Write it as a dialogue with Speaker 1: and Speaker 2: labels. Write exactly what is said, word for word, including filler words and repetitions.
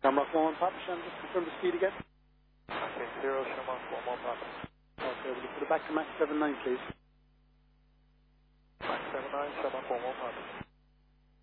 Speaker 1: Shamrock one one Papa, Shem, just confirm the speed again.
Speaker 2: Okay, zero Shamrock one one Papa.
Speaker 1: Okay, will you put it back to Max seven nine, please?
Speaker 2: Max seven nine, Shamrock one one Papa.